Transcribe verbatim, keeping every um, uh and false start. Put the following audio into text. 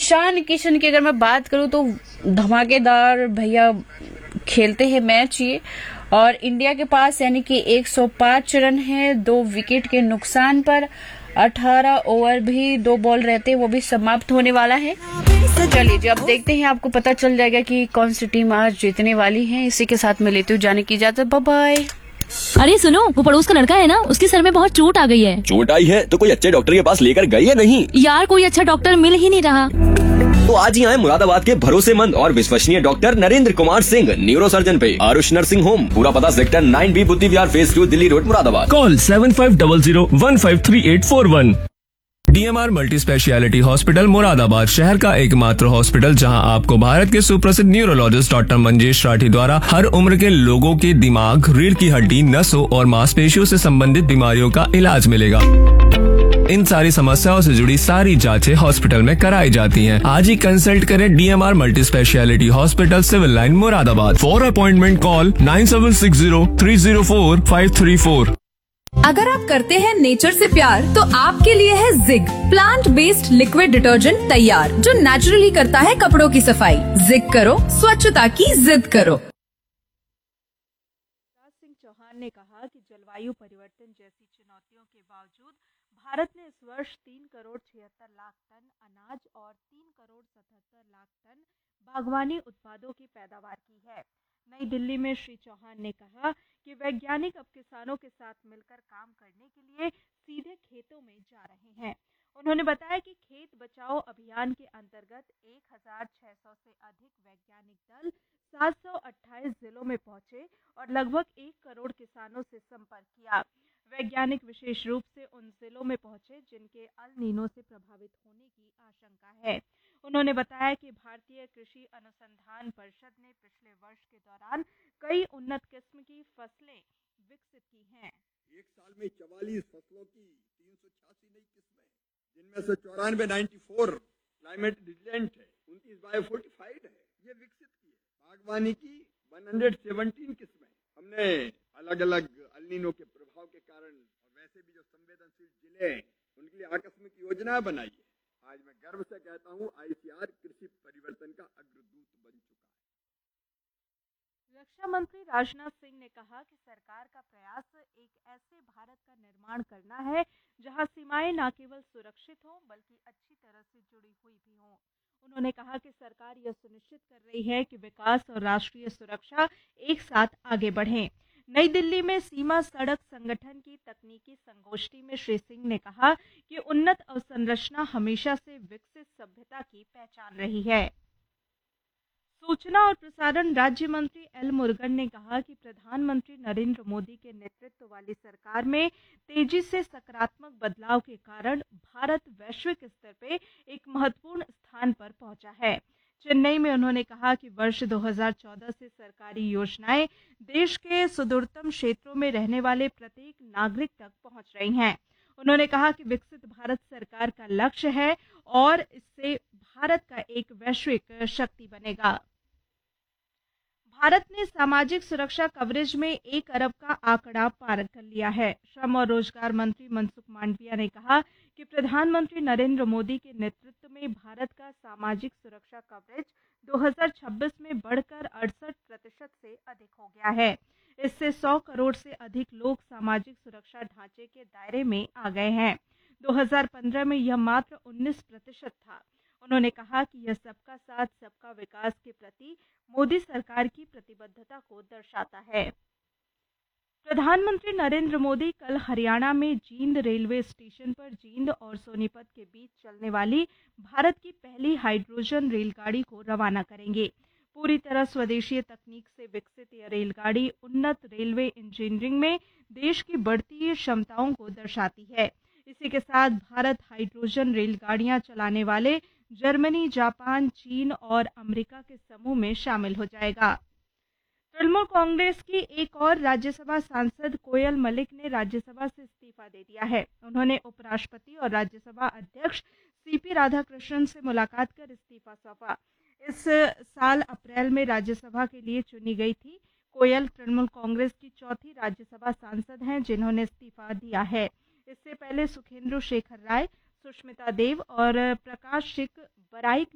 ईशान किशन की अगर मैं बात करूं तो धमाकेदार भैया खेलते हैं मैच ये, और इंडिया के पास यानी कि एक सौ पाँच रन है दो विकेट के नुकसान पर। अठारह ओवर भी दो बॉल रहते वो भी समाप्त होने वाला है। तो चलिए जी अब देखते हैं, आपको पता चल जाएगा कि कौन सी टीम आज जीतने वाली है। इसी के साथ मैं लेती हूँ जाने की इजाजत, बाय बाय। अरे सुनो, वो पड़ोस का लड़का है ना, उसके सर में बहुत चोट आ गई है। चोट आई है तो कोई अच्छे डॉक्टर के पास लेकर गई है नहीं? यार कोई अच्छा डॉक्टर मिल ही नहीं रहा। तो आज ही आए मुरादाबाद के भरोसेमंद और विश्वसनीय doctor Narendra Kumar Singh, neuro surgeon पे आरुष नर्सिंग होम। पूरा पता सेक्टर नाइन बी बुद्धि विहार phase two, Delhi road, Moradabad. Call seven five double zero one five three eight four one. DMR multi speciality hospital Moradabad शहर का एकमात्र हॉस्पिटल जहां आपको भारत के सुप्रसिद्ध न्यूरोलॉजिस्ट डॉक्टर मंजेश राठी द्वारा हर उम्र के लोगों के दिमाग, रीढ़ की हड्डी, नसों और मांसपेशियों से संबंधित बीमारियों का इलाज मिलेगा। इन सारी समस्याओं से जुड़ी सारी जांचें हॉस्पिटल में कराई जाती हैं। आज ही कंसल्ट करें DMR multi speciality hospital, civil line, Moradabad. For appointment call nine seven six zero three zero four five three four. अगर आप करते हैं नेचर से प्यार तो आपके लिए है zig plant based liquid detergent तैयार, जो नेचुरली करता है कपड़ों की सफाई। जिग करो, स्वच्छता की जिद करो। शिवराज सिंह चौहान ने कहा कि जलवायु परिवर्तन जैसी चुनौतियों के बावजूद भारत ने इस वर्ष तीन करोड़ छिहत्तर लाख टन अनाज और तीन करोड़ सतहत्तर लाख टन बागवानी उत्पादों की पैदावार की है। नई दिल्ली में श्री चौहान ने कहा कि वैज्ञानिक अब किसानों के साथ मिलकर काम करने के लिए सीधे खेतों में जा रहे हैं। उन्होंने बताया कि खेत बचाओ अभियान के अंतर्गत एक हज़ार छह सौ से अधिक वैज्ञानिक दल सात सौ अट्ठाईस जिलों में पहुंचे और लगभग एक करोड़ किसानों से संपर्क किया। वैज्ञानिक विशेष रूप से उन जिलों में पहुंचे जिनके अल नीनो से प्रभावित होने की आशंका है। उन्होंने बताया कि भारतीय कृषि अनुसंधान परिषद ने पिछले वर्ष के दौरान कई उन्नत किस्म की फसलें विकसित की हैं। एक साल में चवालीस फसलों की तीन सौ छियासी नई किस्में, जिनमें से चौरानवे नाइन्टी फोर क्लाइमेट रेजिलेंट है, उनतीस बायोफोर्टिफाइड है, ये विकसित की है। बागवानी की एक सौ सत्रह किस्में हमने अलग अलग अल नीनो के प्रभाव के कारण और वैसे भी जो संवेदनशील जिले हैं उनके लिए आकस्मिक योजना बनाई है। आज मैं गर्व से कहता हूं आईसीआर कृषि परिवर्तन का अग्रदूत बन चुका है। रक्षा मंत्री राजनाथ सिंह ने कहा कि सरकार का प्रयास एक ऐसे भारत का निर्माण करना है जहां सीमाएं न केवल सुरक्षित हों बल्कि अच्छी तरह से जुड़ी हुई भी हों। उन्होंने कहा कि सरकार यह सुनिश्चित कर रही है कि विकास और राष्ट्रीय सुरक्षा एक साथ आगे बढ़ें। नई दिल्ली में सीमा सड़क संगठन की तकनीकी संगोष्ठी में श्री सिंह ने कहा कि उन्नत अवसंरचना हमेशा से विकसित सभ्यता की पहचान रही है। सूचना और प्रसारण राज्य मंत्री एल मुरुगन ने कहा कि प्रधानमंत्री नरेंद्र मोदी के नेतृत्व वाली सरकार में तेजी से सकारात्मक बदलाव के कारण भारत वैश्विक स्तर पे एक महत्वपूर्ण स्थान पर पहुंचा है। चेन्नई में उन्होंने कहा कि वर्ष दो हज़ार चौदह से सरकारी योजनाएं देश के सुदूरतम क्षेत्रों में रहने वाले प्रत्येक नागरिक तक पहुंच रही हैं। उन्होंने कहा कि विकसित भारत सरकार का लक्ष्य है और इससे भारत का एक वैश्विक शक्ति बनेगा। भारत ने सामाजिक सुरक्षा कवरेज में एक अरब का आंकड़ा पार कर लिया है। श्रम और रोजगार मंत्री मनसुख मांडविया ने कहा कि प्रधानमंत्री नरेंद्र मोदी के नेतृत्व में भारत का सामाजिक सुरक्षा कवरेज दो हज़ार छब्बीस में बढ़कर अड़सठ प्रतिशत से अधिक हो गया है। इससे सौ करोड़ से अधिक लोग सामाजिक सुरक्षा ढांचे के दायरे में आ गए हैं। दो हज़ार पंद्रह में यह मात्र उन्नीस प्रतिशत था। उन्होंने कहा कि यह सबका साथ सबका विकास के प्रति मोदी सरकार की प्रतिबद्धता को दर्शाता है। प्रधानमंत्री नरेंद्र मोदी कल हरियाणा में जींद रेलवे स्टेशन पर जींद और सोनीपत के बीच चलने वाली भारत की पहली हाइड्रोजन रेलगाड़ी को रवाना करेंगे। पूरी तरह स्वदेशी तकनीक से विकसित यह रेलगाड़ी उन्नत रेलवे इंजीनियरिंग में देश की बढ़ती क्षमताओं को दर्शाती है। इसी के साथ भारत हाइड्रोजन रेलगाड़ियां चलाने वाले जर्मनी, जापान, चीन और अमेरिका के समूह में शामिल हो जाएगा। तृणमूल कांग्रेस की एक और राज्यसभा सांसद कोयल मलिक ने राज्यसभा से इस्तीफा दे दिया है। उन्होंने उपराष्ट्रपति और राज्यसभा अध्यक्ष सीपी राधाकृष्णन से मुलाकात कर इस्तीफा सौंपा। इस साल अप्रैल में राज्यसभा के लिए चुनी गई थी। कोयल तृणमूल कांग्रेस की चौथी राज्यसभा सांसद हैं जिन्होंने इस्तीफा दिया है। इससे पहले सुखेंदु शेखर राय, सुष्मिता देव और प्रकाश सिंह बराइक